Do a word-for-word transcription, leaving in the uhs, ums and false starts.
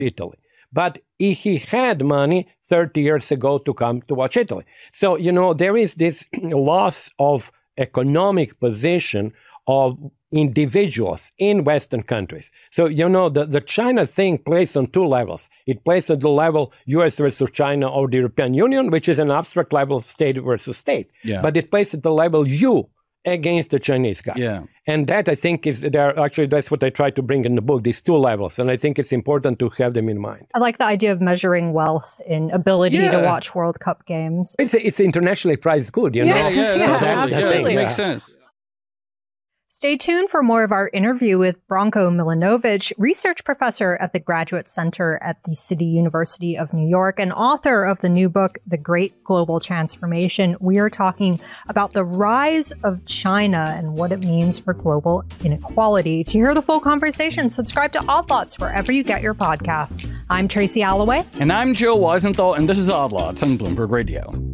Italy. But he had money thirty years ago to come to watch Italy. So, you know, there is this loss of economic position of individuals in Western countries. So, you know, the, the China thing plays on two levels. It plays at the level U S versus China or the European Union, which is an abstract level of state versus state. Yeah. But it plays at the level you against the Chinese guy. Yeah. And that, I think, is there. Actually, that's what I try to bring in the book, these two levels. And I think it's important to have them in mind. I like the idea of measuring wealth in ability Yeah. to watch World Cup games. It's it's internationally priced good, you Yeah, know? Yeah, yeah, Yeah, no, totally. absolutely. Yeah, it Yeah. makes sense. Stay tuned for more of our interview with Branko Milanovic, research professor at the Graduate Center at the City University of New York and author of the new book, The Great Global Transformation. We are talking about the rise of China and what it means for global inequality. To hear the full conversation, subscribe to Odd Lots wherever you get your podcasts. I'm Tracy Alloway. And I'm Joe Weisenthal, and this is Odd Lots on Bloomberg Radio.